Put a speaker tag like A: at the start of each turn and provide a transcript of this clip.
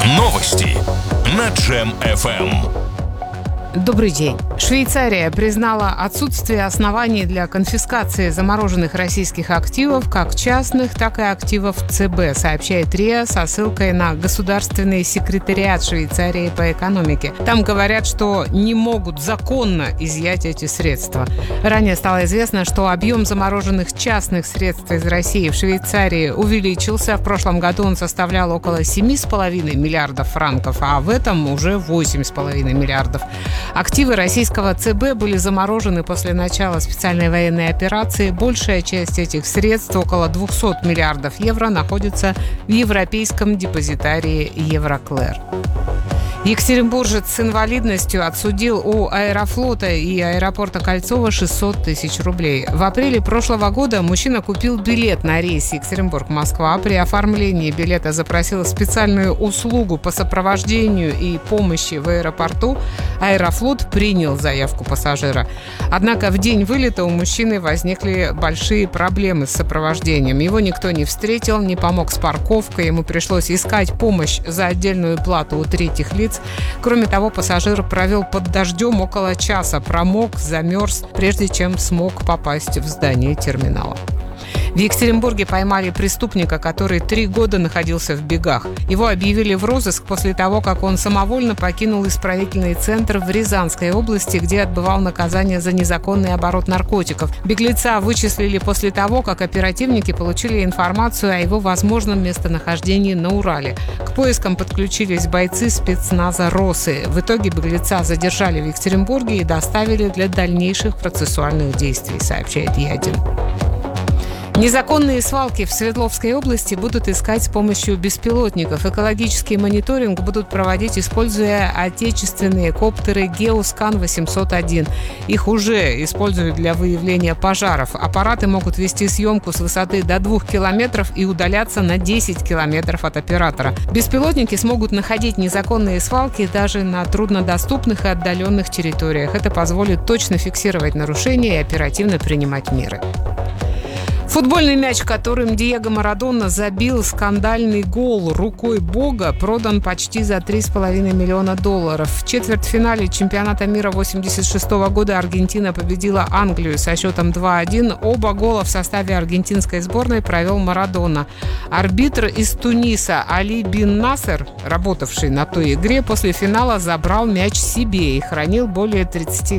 A: Новости на Джем FM.
B: Добрый день. Швейцария признала отсутствие оснований для конфискации замороженных российских активов, как частных, так и активов ЦБ, сообщает РИА со ссылкой на Государственный секретариат Швейцарии по экономике. Там говорят, что не могут законно изъять эти средства. Ранее стало известно, что объем замороженных частных средств из России в Швейцарии увеличился. В прошлом году он составлял около 7,5 миллиардов франков, а в этом уже 8,5 миллиардов. Активы российского ЦБ были заморожены после начала специальной военной операции. Большая часть этих средств, около 200 миллиардов евро, находится в европейском депозитарии Евроклэр. Екатеринбуржец с инвалидностью отсудил у Аэрофлота и аэропорта Кольцово 600 тысяч рублей. В апреле прошлого года мужчина купил билет на рейс Екатеринбург-Москва. При оформлении билета запросил специальную услугу по сопровождению и помощи в аэропорту. Аэрофлот принял заявку пассажира. Однако в день вылета у мужчины возникли большие проблемы с сопровождением. Его никто не встретил, не помог с парковкой. Ему пришлось искать помощь за отдельную плату у третьих лиц. Кроме того, пассажир провел под дождем около часа, промок, замерз, прежде чем смог попасть в здание терминала. В Екатеринбурге поймали преступника, который 3 года находился в бегах. Его объявили в розыск после того, как он самовольно покинул исправительный центр в Рязанской области, где отбывал наказание за незаконный оборот наркотиков. Беглеца вычислили после того, как оперативники получили информацию о его возможном местонахождении на Урале. К поискам подключились бойцы спецназа «Росы». В итоге беглеца задержали в Екатеринбурге и доставили для дальнейших процессуальных действий, сообщает Е1. Незаконные свалки в Свердловской области будут искать с помощью беспилотников. Экологический мониторинг будут проводить, используя отечественные коптеры «Геоскан-801». Их уже используют для выявления пожаров. Аппараты могут вести съемку с высоты до 2 километров и удаляться на 10 километров от оператора. Беспилотники смогут находить незаконные свалки даже на труднодоступных и отдаленных территориях. Это позволит точно фиксировать нарушения и оперативно принимать меры. Футбольный мяч, которым Диего Марадона забил скандальный гол рукой Бога, продан почти за $3,5 миллиона. В четвертьфинале чемпионата мира 1986 года Аргентина победила Англию со счетом 2-1. Оба гола в составе аргентинской сборной провел Марадона. Арбитр из Туниса Али Бин Насер, работавший на той игре, после финала забрал мяч себе и хранил более 30